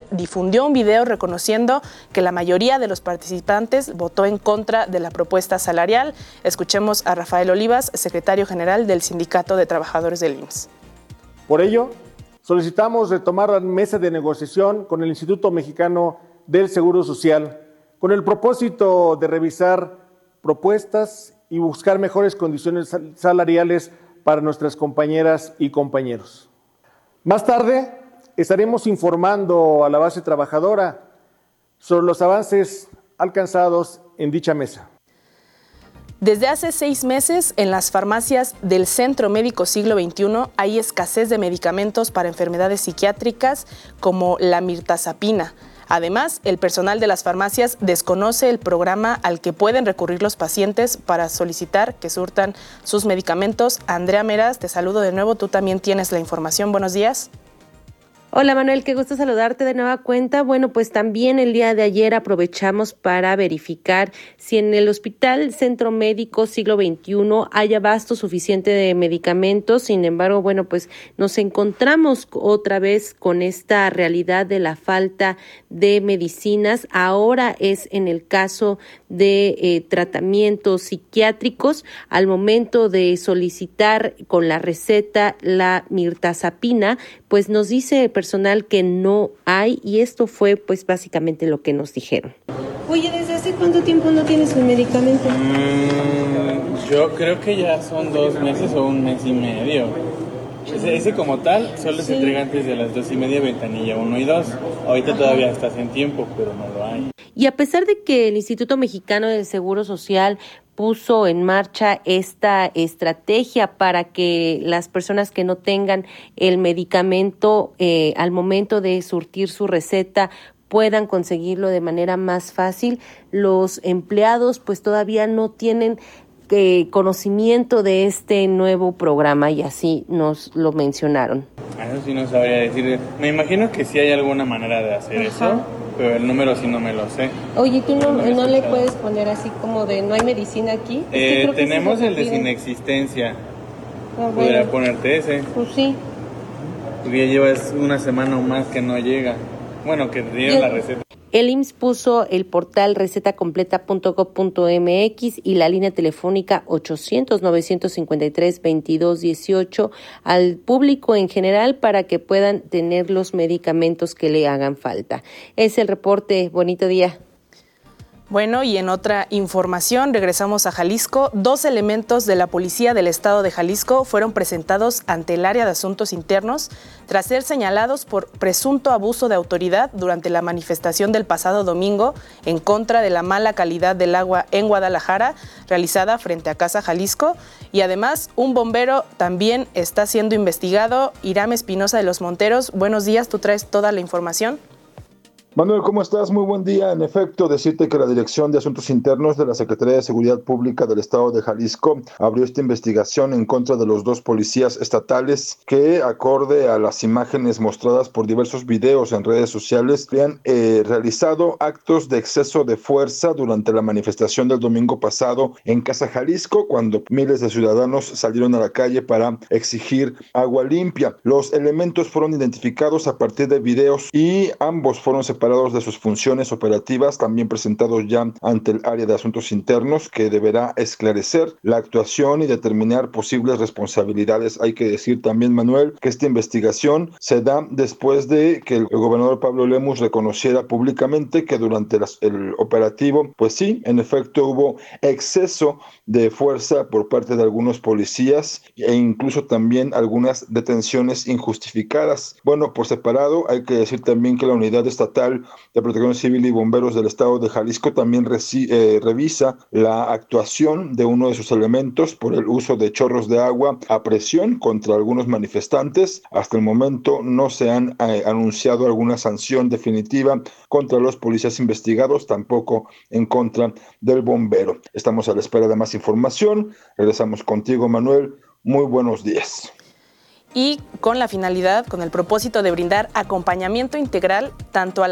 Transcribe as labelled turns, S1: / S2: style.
S1: difundió un video reconociendo que la mayoría de los participantes votó en contra de la propuesta salarial. Escuchemos a Rafael Olivas, secretario general del Sindicato de Trabajadores del IMSS.
S2: Por ello, solicitamos retomar la mesa de negociación con el Instituto Mexicano del Seguro Social, con el propósito de revisar propuestas y buscar mejores condiciones salariales para nuestras compañeras y compañeros. Más tarde, estaremos informando a la base trabajadora sobre los avances alcanzados en dicha mesa.
S1: Desde hace 6 meses, en las farmacias del Centro Médico Siglo XXI hay escasez de medicamentos para enfermedades psiquiátricas como la mirtazapina. Además, el personal de las farmacias desconoce el programa al que pueden recurrir los pacientes para solicitar que surtan sus medicamentos. Andrea Meras, te saludo de nuevo, tú también tienes la información. Buenos días.
S3: Hola Manuel, qué gusto saludarte de nueva cuenta. Bueno, pues también el día de ayer aprovechamos para verificar si en el Hospital Centro Médico Siglo XXI hay abasto suficiente de medicamentos. Sin embargo, bueno, pues nos encontramos otra vez con esta realidad de la falta de medicinas. Ahora es en el caso de tratamientos psiquiátricos. Al momento de solicitar con la receta la mirtazapina, pues nos dice personal que no hay, y esto fue pues básicamente lo que nos dijeron.
S4: Oye, ¿desde hace cuánto tiempo no tienes un medicamento?
S5: Yo creo que ya son 2 meses o 1 mes y medio. Ese como tal solo se entrega antes de las 2:30, ventanilla 1 y 2. Ahorita todavía estás en tiempo, pero no lo hay.
S3: Y a pesar de que el Instituto Mexicano del Seguro Social puso en marcha esta estrategia para que las personas que no tengan el medicamento al momento de surtir su receta puedan conseguirlo de manera más fácil, los empleados pues todavía no tienen conocimiento de este nuevo programa, y así nos lo mencionaron.
S5: Eso sí no sabría decir. Me imagino que sí hay alguna manera de hacer eso, pero el número sí no me lo sé.
S4: Oye, ¿tú no le puedes poner así como de no hay medicina aquí?
S5: Tenemos el de sin existencia. Podría ponerte ese.
S4: Pues sí.
S5: Porque ya llevas 1 semana o más que no llega. Bueno, que te dieron la receta.
S3: El IMSS puso el portal recetacompleta.gov.mx y la línea telefónica 800-953-2218 al público en general para que puedan tener los medicamentos que le hagan falta. Es el reporte. Bonito día.
S1: Bueno, y en otra información, regresamos a Jalisco. 2 elementos de la Policía del Estado de Jalisco fueron presentados ante el área de asuntos internos tras ser señalados por presunto abuso de autoridad durante la manifestación del pasado domingo en contra de la mala calidad del agua en Guadalajara, realizada frente a Casa Jalisco. Y además, un bombero también está siendo investigado. Irán Espinosa de los Monteros, buenos días, tú traes toda la información.
S6: Manuel, ¿cómo estás? Muy buen día. En efecto, decirte que la Dirección de Asuntos Internos de la Secretaría de Seguridad Pública del Estado de Jalisco abrió esta investigación en contra de los 2 policías estatales que, acorde a las imágenes mostradas por diversos videos en redes sociales, habían realizado actos de exceso de fuerza durante la manifestación del domingo pasado en Casa Jalisco, cuando miles de ciudadanos salieron a la calle para exigir agua limpia. Los elementos fueron identificados a partir de videos y ambos fueron separados de sus funciones operativas, también presentados ya ante el área de asuntos internos, que deberá esclarecer la actuación y determinar posibles responsabilidades. Hay que decir también, Manuel, que esta investigación se da después de que el gobernador Pablo Lemus reconociera públicamente que durante el operativo, pues sí, en efecto hubo exceso de fuerza por parte de algunos policías e incluso también algunas detenciones injustificadas. Bueno, por separado, hay que decir también que la unidad estatal de Protección Civil y Bomberos del Estado de Jalisco también revisa la actuación de uno de sus elementos por el uso de chorros de agua a presión contra algunos manifestantes. Hasta el momento no se han anunciado alguna sanción definitiva contra los policías investigados, tampoco en contra del bombero. Estamos a la espera de más información. Regresamos contigo, Manuel. Muy buenos días.
S1: Y con la finalidad, con el propósito de brindar acompañamiento integral tanto a